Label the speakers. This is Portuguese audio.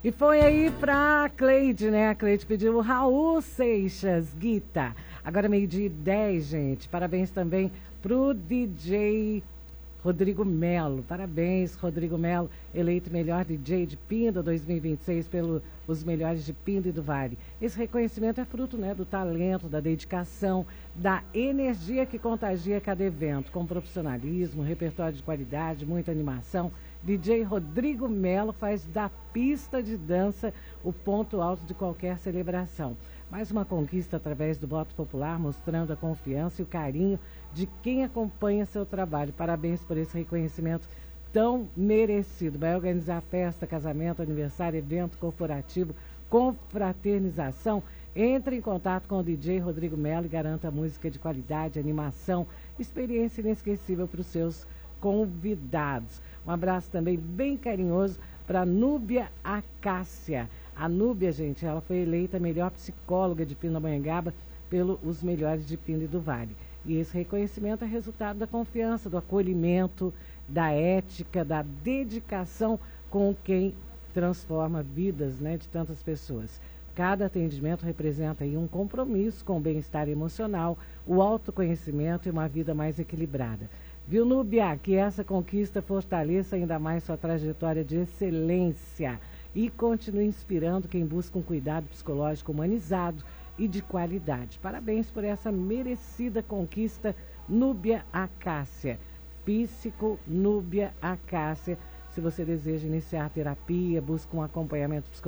Speaker 1: E foi aí pra Cleide, né? A Cleide pediu o Raul Seixas, Guita. Agora 12h10, gente. Parabéns também pro DJ Rodrigo Melo. Parabéns, Rodrigo Melo, eleito melhor DJ de Pinda 2026 pelos melhores de Pinda e do Vale. Esse reconhecimento é fruto, né, do talento, da dedicação, da energia que contagia cada evento, com profissionalismo, repertório de qualidade, muita animação. DJ Rodrigo Melo faz da pista de dança o ponto alto de qualquer celebração. Mais uma conquista através do voto popular, mostrando a confiança e o carinho de quem acompanha seu trabalho. Parabéns por esse reconhecimento tão merecido. Vai organizar festa, casamento, aniversário, evento corporativo, confraternização. Entre em contato com o DJ Rodrigo Melo e garanta música de qualidade, animação, experiência inesquecível para os seus convidados. Um abraço também bem carinhoso para Núbia Acácia. A Núbia, gente, ela foi eleita a melhor psicóloga de Pindamonhangaba pelos melhores de Pinda e do Vale. E esse reconhecimento é resultado da confiança, do acolhimento, da ética, da dedicação com quem transforma vidas, né, de tantas pessoas. Cada atendimento representa aí um compromisso com o bem-estar emocional, o autoconhecimento e uma vida mais equilibrada. Viu, Núbia, que essa conquista fortaleça ainda mais sua trajetória de excelência e continue inspirando quem busca um cuidado psicológico humanizado e de qualidade. Parabéns por essa merecida conquista, Núbia Acácia. Psico Núbia Acácia. Se você deseja iniciar terapia, busca um acompanhamento psicológico